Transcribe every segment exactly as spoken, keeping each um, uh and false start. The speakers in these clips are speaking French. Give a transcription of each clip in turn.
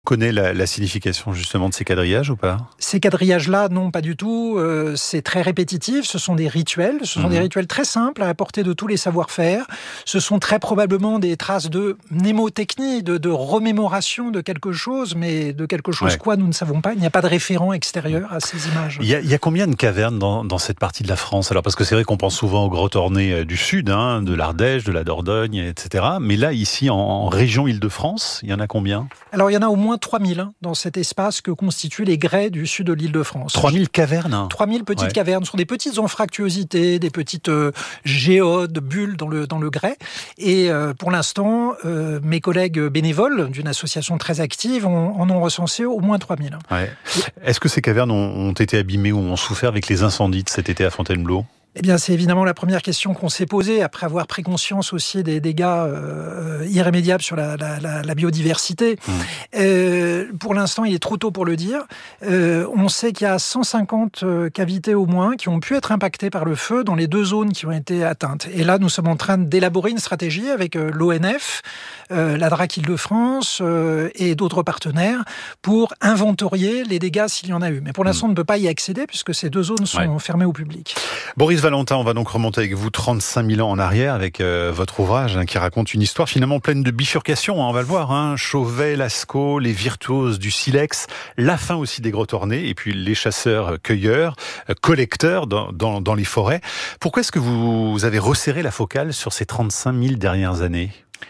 Connaît la, la signification justement de ces quadrillages ou pas? Ces quadrillages-là, non, pas du tout. Euh, c'est très répétitif. Ce sont des rituels. Ce sont mmh. des rituels très simples à la portée de tous les savoir-faire. Ce sont très probablement des traces de mnémotechnie, de, de remémoration de quelque chose, mais de quelque chose ouais. quoi, nous ne savons pas. Il n'y a pas de référent extérieur à ces images. Il y a, il y a combien de cavernes dans, dans cette partie de la France? Alors parce que c'est vrai qu'on pense souvent aux grottes ornées du sud, hein, de l'Ardèche, de la Dordogne, et cetera. Mais là, ici, en, en région Île-de-France, il y en a combien? Alors il y en a au moins trois mille hein, dans cet espace que constituent les grès du sud de l'Île-de-France. trois mille cavernes? trois mille petites ouais. cavernes. Ce sont des petites anfractuosités, des petites euh, géodes, bulles dans le, dans le grès. Et euh, pour l'instant, euh, mes collègues bénévoles d'une association très active ont, en ont recensé au moins trois mille. Ouais. Est-ce que ces cavernes ont, ont été abîmées ou ont souffert avec les incendies de cet été à Fontainebleau? Eh bien, c'est évidemment la première question qu'on s'est posée, après avoir pris conscience aussi des dégâts euh, irrémédiables sur la, la, la, la biodiversité. Mmh. Euh, pour l'instant, il est trop tôt pour le dire. Euh, on sait qu'il y a cent cinquante cavités au moins qui ont pu être impactées par le feu dans les deux zones qui ont été atteintes. Et là, nous sommes en train d'élaborer une stratégie avec euh, l'O N F, euh, la DRAC Île-de-France euh, et d'autres partenaires pour inventorier les dégâts s'il y en a eu. Mais pour l'instant, mmh. on ne peut pas y accéder puisque ces deux zones sont ouais. fermées au public. Boris Valentin, on va donc remonter avec vous trente-cinq mille ans en arrière avec euh, votre ouvrage hein, qui raconte une histoire finalement pleine de bifurcations, hein, on va le voir. Hein, Chauvet, Lascaux, les virtuoses du silex, la fin aussi des grottes ornées et puis les chasseurs-cueilleurs, euh, collecteurs dans, dans, dans les forêts. Pourquoi est-ce que vous avez resserré la focale sur ces trente-cinq mille dernières années?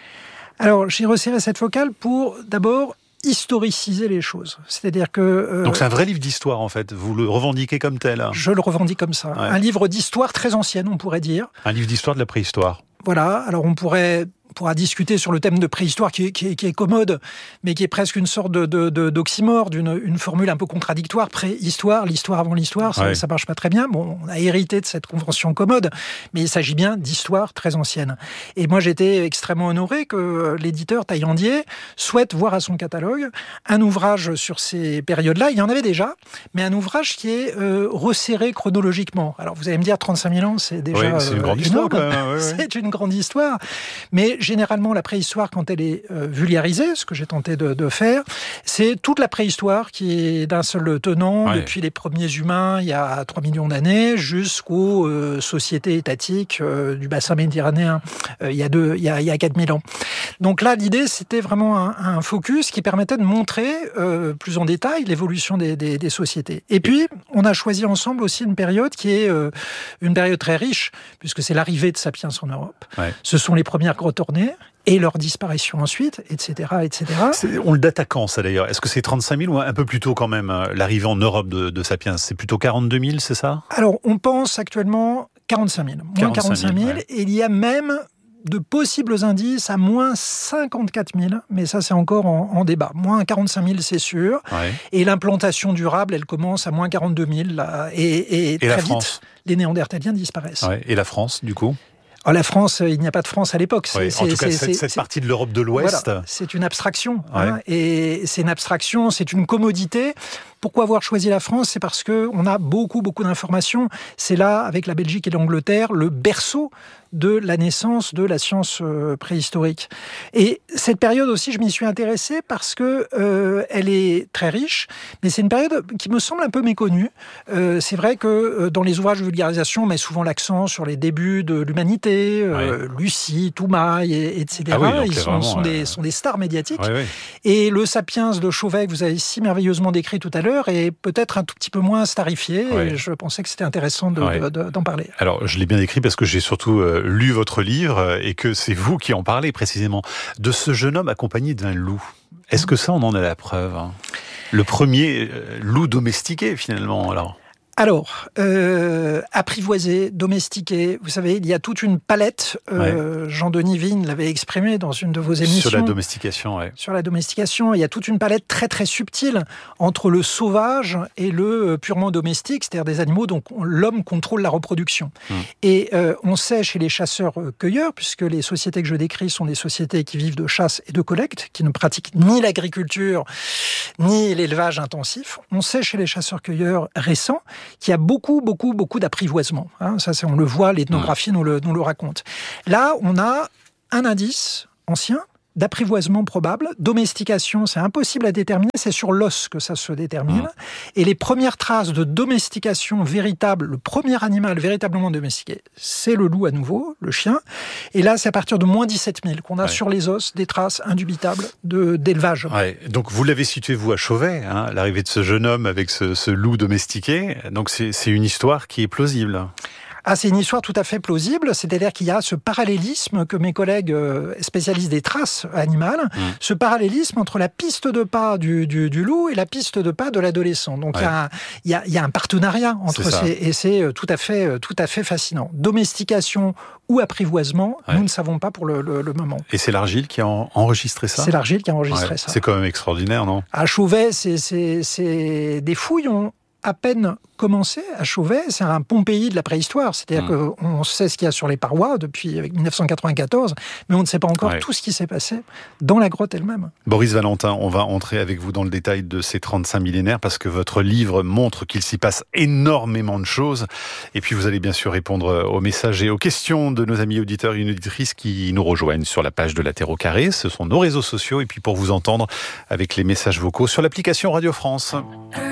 Alors, j'ai resserré cette focale pour d'abord historiciser les choses. C'est-à-dire que... Euh, Donc c'est un vrai livre d'histoire, en fait. Vous le revendiquez comme tel. Hein. Je le revendique comme ça. Ouais. Un livre d'histoire très ancienne, on pourrait dire. Un livre d'histoire de la préhistoire. Voilà. Alors on pourrait... On pourra discuter sur le thème de préhistoire qui est, qui est, qui est commode, mais qui est presque une sorte de, de, de, d'oxymore, d'une une formule un peu contradictoire. Préhistoire, l'histoire avant l'histoire, ça, ouais. ça marche pas très bien. Bon, on a hérité de cette convention commode, mais il s'agit bien d'histoire très ancienne. Et moi, j'étais extrêmement honoré que l'éditeur Taillandier souhaite voir à son catalogue un ouvrage sur ces périodes-là. Il y en avait déjà, mais un ouvrage qui est euh, resserré chronologiquement. Alors, vous allez me dire, trente-cinq mille ans, c'est déjà... Oui, c'est une grande euh, histoire, quand même. Ouais, ouais. C'est une grande histoire, mais généralement, la préhistoire, quand elle est euh, vulgarisée, ce que j'ai tenté de, de faire, c'est toute la préhistoire qui est d'un seul tenant, ouais. depuis les premiers humains, il y a trois millions d'années, jusqu'aux euh, sociétés étatiques euh, du bassin méditerranéen, euh, il, y a deux, il, y a, il y a quatre mille ans. Donc là, l'idée, c'était vraiment un, un focus qui permettait de montrer euh, plus en détail l'évolution des, des, des sociétés. Et puis, on a choisi ensemble aussi une période qui est euh, une période très riche, puisque c'est l'arrivée de Sapiens en Europe. Ouais. Ce sont les premières grottes ornées, et leur disparition ensuite, et cetera, et cetera. C'est, on le date à quand, ça, d'ailleurs? Est-ce que c'est trente-cinq mille ou un peu plus tôt, quand même, l'arrivée en Europe de, de Sapiens? C'est plutôt quarante-deux mille, c'est ça? Alors, on pense actuellement quarante-cinq mille. Moins quarante-cinq mille, ouais. Et il y a même de possibles indices à moins cinquante-quatre mille, mais ça, c'est encore en, en débat. Moins quarante-cinq mille, c'est sûr. Ouais. Et l'implantation durable, elle commence à moins quarante-deux mille. Là, et, et, et très la vite, France les Néandertaliens disparaissent. Ouais. Et la France, du coup? Alors, la France, il n'y a pas de France à l'époque. C'est, oui, en tout cas, c'est, cette, cette partie de l'Europe de l'Ouest. Voilà, c'est une abstraction. Ouais. Hein, et c'est une abstraction, c'est une commodité. Pourquoi avoir choisi la France? C'est parce qu'on a beaucoup, beaucoup d'informations. C'est là, avec la Belgique et l'Angleterre, le berceau de la naissance de la science euh, préhistorique. Et cette période aussi, je m'y suis intéressé parce que euh, elle est très riche, mais c'est une période qui me semble un peu méconnue. Euh, c'est vrai que euh, dans les ouvrages de vulgarisation, on met souvent l'accent sur les débuts de l'humanité, euh, ouais. Lucie, Toumaï, et, etc. Ah oui, Ils sont, sont, des, sont des stars médiatiques. Ouais, ouais. Et le Sapiens de Chauvet, que vous avez si merveilleusement décrit tout à l'heure, est peut-être un tout petit peu moins starifié. Ouais. Et je pensais que c'était intéressant de, ouais. de, de, d'en parler. Alors, je l'ai bien écrit parce que j'ai surtout euh, lu votre livre et que c'est vous qui en parlez précisément. De ce jeune homme accompagné d'un loup. Est-ce que ça, on en a la preuve, hein? Le premier euh, loup domestiqué, finalement, alors. Alors, euh, apprivoisé, domestiqué, vous savez, il y a toute une palette. Euh, ouais. Jean-Denis Vigne l'avait exprimé dans une de vos émissions. Sur la domestication, oui. Sur la domestication, il y a toute une palette très très subtile entre le sauvage et le purement domestique, c'est-à-dire des animaux dont l'homme contrôle la reproduction. Hum. Et euh, on sait chez les chasseurs-cueilleurs, puisque les sociétés que je décris sont des sociétés qui vivent de chasse et de collecte, qui ne pratiquent ni l'agriculture ni l'élevage intensif, on sait chez les chasseurs-cueilleurs récents qu'il y a beaucoup, beaucoup, beaucoup d'apprivoisement. Hein, ça, c'est, on le voit, l'ethnographie nous le, nous le raconte. Là, on a un indice ancien, d'apprivoisement probable. Domestication, c'est impossible à déterminer, c'est sur l'os que ça se détermine. Mmh. Et les premières traces de domestication véritable, le premier animal véritablement domestiqué, c'est le loup à nouveau, le chien. Et là, c'est à partir de moins dix-sept mille qu'on a ouais. sur les os des traces indubitables de, d'élevage. Ouais. Donc vous l'avez situé, vous, à Chauvet, hein, l'arrivée de ce jeune homme avec ce, ce loup domestiqué. Donc c'est, c'est une histoire qui est plausible. Ah, c'est une histoire tout à fait plausible, c'est-à-dire qu'il y a ce parallélisme que mes collègues spécialistes des traces animales, mmh. ce parallélisme entre la piste de pas du, du, du loup et la piste de pas de l'adolescent. Donc ouais. il, y a un, il, y a, il y a un partenariat entre c'est ces, et c'est tout à fait, tout à fait fascinant. Domestication ou apprivoisement, ouais. nous ne savons pas pour le, le, le moment. Et c'est l'Argile qui a enregistré ça ? C'est l'Argile qui a enregistré ouais. ça. C'est quand même extraordinaire, non ? À Chauvet, c'est, c'est, c'est des fouilles ont à peine commencé à Chauvet, c'est un Pompéi de la préhistoire, c'est-à-dire mmh. qu'on sait ce qu'il y a sur les parois depuis dix-neuf cent quatre-vingt-quatorze, mais on ne sait pas encore ouais. tout ce qui s'est passé dans la grotte elle-même. Boris Valentin, on va entrer avec vous dans le détail de ces trente-cinq millénaires parce que votre livre montre qu'il s'y passe énormément de choses et puis vous allez bien sûr répondre aux messages et aux questions de nos amis auditeurs et auditrices qui nous rejoignent sur la page de La Terre au Carré, ce sont nos réseaux sociaux et puis pour vous entendre avec les messages vocaux sur l'application Radio France.